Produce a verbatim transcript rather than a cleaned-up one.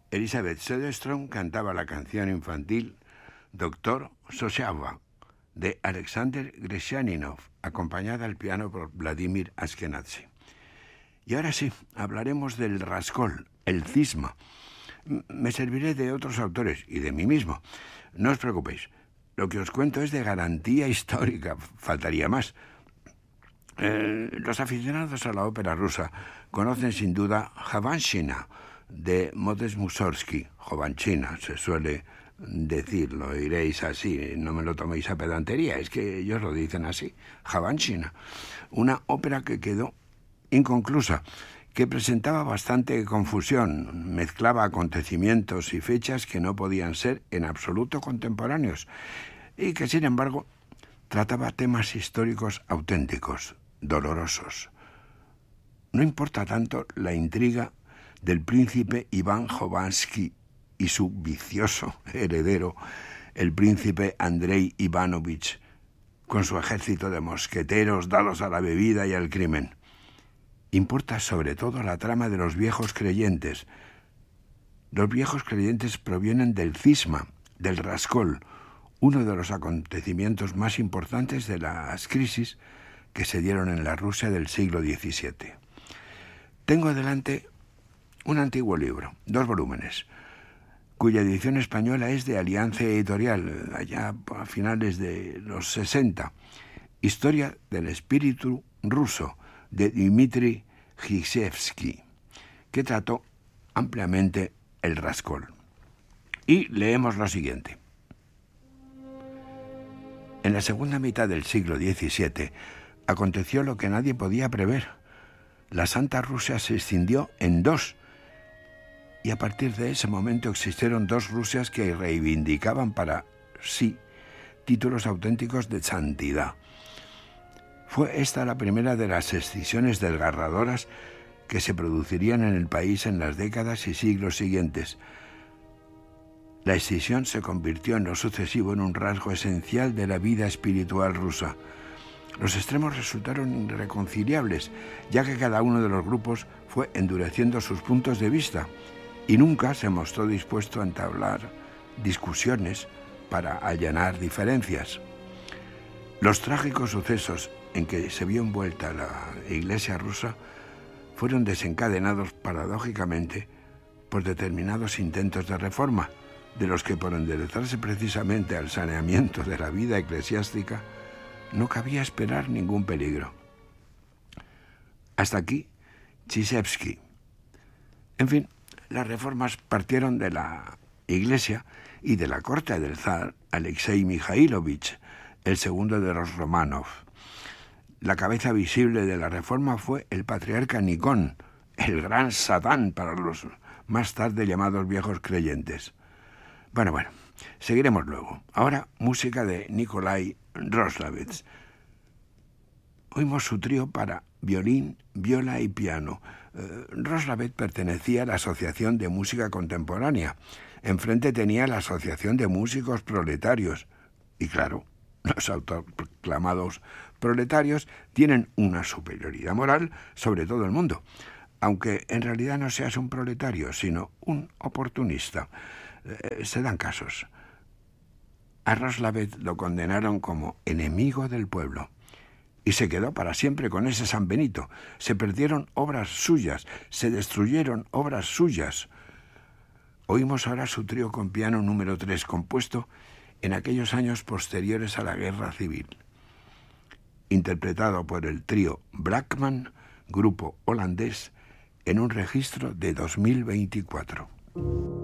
Elizabeth Söderström cantaba la canción infantil Doctor Soshawa, de Alexander Greshchaninov, acompañada al piano por Vladimir Ashkenazy. Y ahora sí, hablaremos del Raskol, el cisma. Me serviré de otros autores y de mí mismo. No os preocupéis, lo que os cuento es de garantía histórica, faltaría más. Eh, los aficionados a la ópera rusa conocen sin duda Jovanchina, de Modest Mussorgsky. Jovanchina, se suele decir, lo oiréis así, no me lo toméis a pedantería, es que ellos lo dicen así, Jovanchina. Una ópera que quedó inconclusa, que presentaba bastante confusión, mezclaba acontecimientos y fechas que no podían ser en absoluto contemporáneos, y que, sin embargo, trataba temas históricos auténticos, dolorosos. No importa tanto la intriga del príncipe Iván Jovansky y su vicioso heredero, el príncipe Andrei Ivanovich, con su ejército de mosqueteros dados a la bebida y al crimen. Importa sobre todo la trama de los viejos creyentes. Los viejos creyentes provienen del cisma, del Raskol, uno de los acontecimientos más importantes de las crisis que se dieron en la Rusia del siglo diecisiete. Tengo delante un antiguo libro, dos volúmenes, cuya edición española es de Alianza Editorial, allá a finales de los sesenta. Historia del espíritu ruso, de Dmitri Gisevsky, que trató ampliamente el Raskol. Y leemos lo siguiente. En la segunda mitad del siglo diecisiete aconteció lo que nadie podía prever. La Santa Rusia se escindió en dos, y a partir de ese momento existieron dos Rusias que reivindicaban para sí títulos auténticos de santidad. Fue esta la primera de las escisiones desgarradoras que se producirían en el país en las décadas y siglos siguientes. La escisión se convirtió en lo sucesivo en un rasgo esencial de la vida espiritual rusa. Los extremos resultaron irreconciliables, ya que cada uno de los grupos fue endureciendo sus puntos de vista y nunca se mostró dispuesto a entablar discusiones para allanar diferencias. Los trágicos sucesos en que se vio envuelta la Iglesia rusa fueron desencadenados paradójicamente por determinados intentos de reforma, de los que por enderezarse precisamente al saneamiento de la vida eclesiástica no cabía esperar ningún peligro. Hasta aquí Gisevsky. En fin, las reformas partieron de la Iglesia y de la corte del zar Alexei Mikhailovich, el segundo de los Romanov. La cabeza visible de la reforma fue el patriarca Nikon, el gran Satán para los más tarde llamados viejos creyentes. Bueno, bueno, seguiremos luego. Ahora, música de Nikolai Roslavets. Oímos su trío para violín, viola y piano. Eh, Roslavets pertenecía a la Asociación de Música Contemporánea. Enfrente tenía la Asociación de Músicos Proletarios. Y claro, los autoproclamados proletarios tienen una superioridad moral sobre todo el mundo, aunque en realidad no seas un proletario, sino un oportunista. Eh, se dan casos. A Roslavets lo condenaron como enemigo del pueblo y se quedó para siempre con ese San Benito. Se perdieron obras suyas, se destruyeron obras suyas. Oímos ahora su trío con piano número tres, compuesto en aquellos años posteriores a la Guerra Civil, interpretado por el trío Brackman, grupo holandés, en un registro de dos mil veinticuatro.